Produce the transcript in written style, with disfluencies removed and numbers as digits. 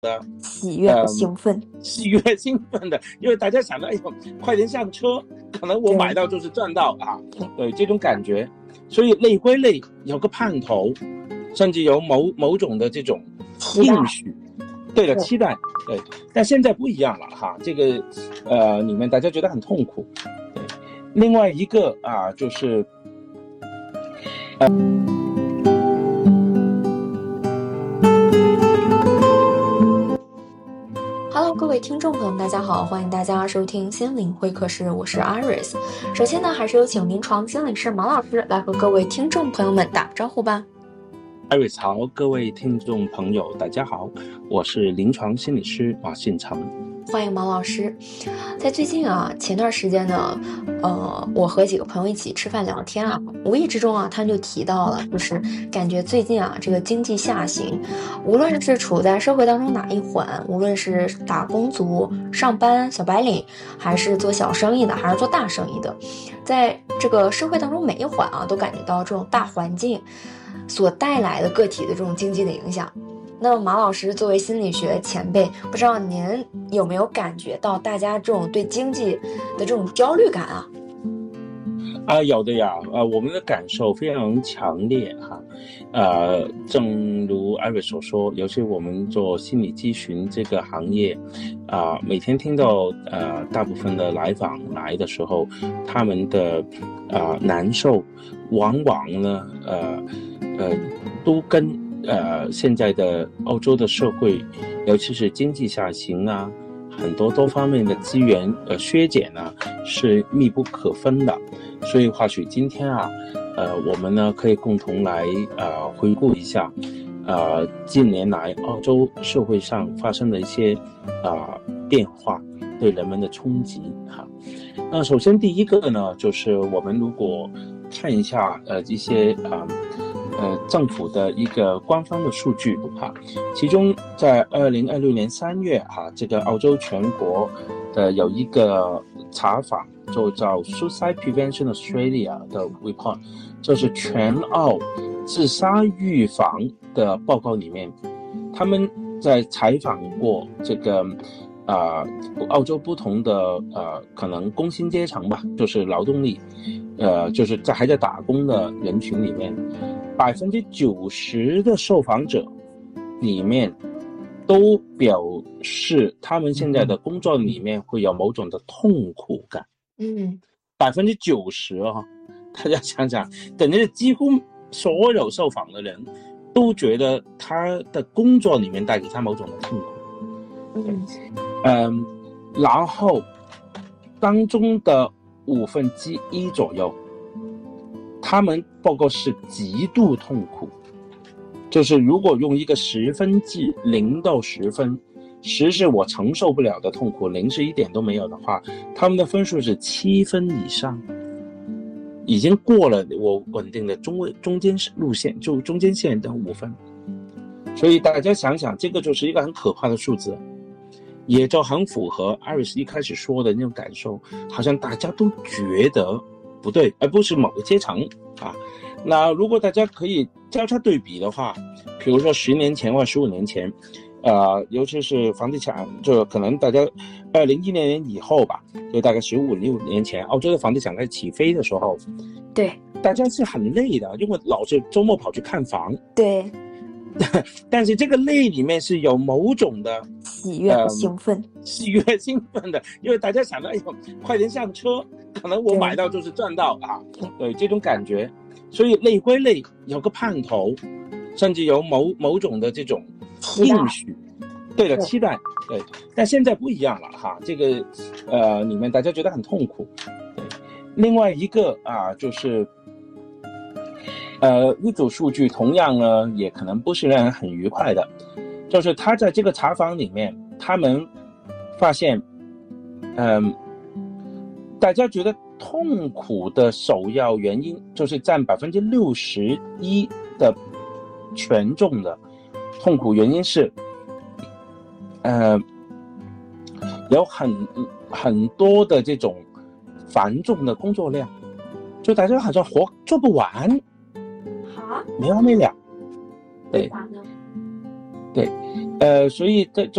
喜悦和兴奋， 喜悦兴奋的，因为大家想到，哎呦，快点上车，可能我买到就是赚到啊，对这种感觉，所以累归累，有个盼头，甚至有某种的这种应许，对的期待，对，但现在不一样了哈，这个里面大家觉得很痛苦，对，另外一个啊就是 Hello， 各位听众朋友们，大家好，欢迎大家收听心灵会客室，我是 Iris。首先呢，还是有请临床心理师毛老师来和各位听众朋友们打个招呼吧。 Iris 好，各位听众朋友，大家好，我是临床心理师马信成。 欢迎毛老师。在最近啊，前段时间呢，我和几个朋友一起吃饭聊天啊，无意之中啊，他们就提到了，就是感觉最近啊，这个经济下行，无论是处在社会当中哪一环，无论是打工族、上班小白领，还是做小生意的，还是做大生意的，在这个社会当中每一环啊，都感觉到这种大环境所带来的个体的这种经济的影响。那么马老师作为心理学前辈，不知道您有没有感觉到大家这种对经济的这种焦虑感啊？ 有的呀，我们的感受非常强烈哈，正如艾瑞所说，尤其我们做心理咨询这个行业，每天听到大部分的来访来的时候，他们的难受，往往呢都跟现在的欧洲的社会，尤其是经济下行啊，很多方面的资源削减啊，是密不可分的。所以或许今天啊，我们呢可以共同来回顾一下，近年来澳洲社会上发生的一些变化对人们的冲击哈。那首先第一个呢，就是我们如果看一下一些政府的一个官方的数据哈，其中在2026年3月哈，这个澳洲全国的有一个查访，就叫 Suicide Prevention Australia 的 report， 这是全澳自杀预防的报告里面，他们在采访过这个澳洲不同的可能工薪阶层吧，就是劳动力，就是还在打工的人群里面，90%的受访者里面都表示他们现在的工作里面会有某种的痛苦感。90%啊，大家想想，等于几乎所有受访的人都觉得他的工作里面带给他某种的痛苦。然后当中的1/5左右，他们报告是极度痛苦，就是如果用一个10分制，0到10分，10是我承受不了的痛苦，0是一点都没有的话，他们的分数是7分以上，已经过了我稳定的中间路线，就中间线的5分。所以大家想想，这个就是一个很可怕的数字，也就很符合艾瑞斯一开始说的那种感受，好像大家都觉得不对，而不是某个阶层啊。那如果大家可以交叉对比的话，比如说10年前或15年前，尤其是房地产，就可能大家2010年以后吧，就大概15-16年前，澳洲的房地产开始起飞的时候， 对， 大家是很累的，因为老是周末跑去看房， 对。 但是这个累里面是有某种的喜悦和兴奋， 喜悦兴奋的，因为大家想到，哎呦，快点上车，可能我买到就是赚到啊，对这种感觉，所以累归累，有个盼头，甚至有某种的这种应许，对的期待，对，但现在不一样了哈，这个里面大家觉得很痛苦，对，另外一个就是一组数据同样呢，也可能不是让人很愉快的，就是他在这个查访里面，他们发现，大家觉得痛苦的首要原因，就是占61%的权重的痛苦原因是，有很多的这种繁重的工作量，就大家好像活做不完。没完没了，对，对，所以这